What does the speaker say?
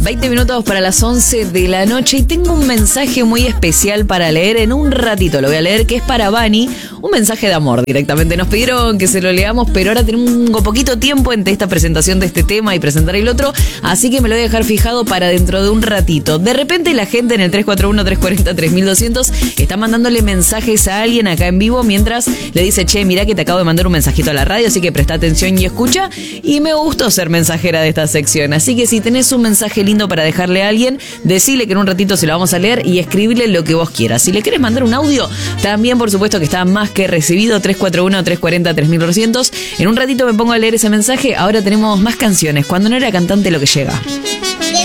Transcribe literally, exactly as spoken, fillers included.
veinte minutos para las once de la noche y tengo un mensaje muy especial para leer en un ratito. Lo voy a leer, que es para Vani, un mensaje de amor directamente. Nos pidieron que se lo leamos, pero ahora tenemos poquito tiempo entre esta presentación de este tema y presentar el otro, así que me lo voy a dejar fijado para dentro de un ratito. De repente la gente en el tres cuatro uno, tres cuatro cero, tres mil doscientos está mandándole mensajes a alguien acá en vivo mientras le dice: che, mirá que te acabo de mandar un mensajito a la radio, así que presta atención y escucha. Y me gustó ser mensajera de esta sección, así que si tenés un mensaje lindo para dejarle a alguien, decile que en un ratito se lo vamos a leer y escribile lo que vos quieras. Si le querés mandar un audio, también por supuesto que está más que recibido. Tres cuatro uno, tres cuatro cero, tres mil doscientos. En un ratito me pongo a leer ese mensaje. Ahora tenemos más canciones. Cuando no era cantante, lo que llega.